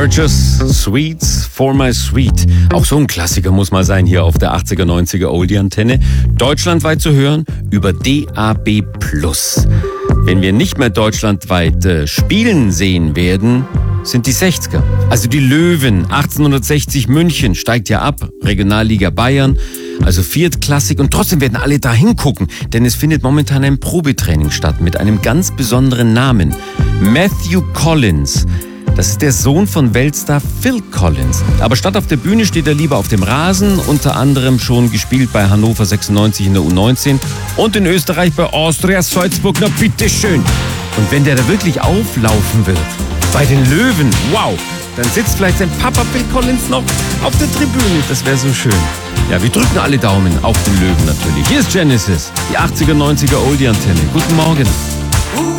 Burgess, Sweets for my sweet. Auch so ein Klassiker muss mal sein hier auf der 80er, 90er Oldie-Antenne. Deutschlandweit zu hören über DAB+. Wenn wir nicht mehr deutschlandweit spielen sehen werden, sind die 60er. Also die Löwen, 1860 München, steigt ja ab, Regionalliga Bayern, also Viertklassik, und trotzdem werden alle da hingucken, denn es findet momentan ein Probetraining statt mit einem ganz besonderen Namen. Matthew Collins. Das ist der Sohn von Weltstar Phil Collins. Aber statt auf der Bühne steht er lieber auf dem Rasen, unter anderem schon gespielt bei Hannover 96 in der U19 und in Österreich bei Austria Salzburg. Na bitteschön. Und wenn der da wirklich auflaufen wird, bei den Löwen, wow, dann sitzt vielleicht sein Papa Phil Collins noch auf der Tribüne. Das wäre so schön. Ja, wir drücken alle Daumen auf den Löwen natürlich. Hier ist Genesis, die 80er, 90er Oldie-Antenne. Guten Morgen.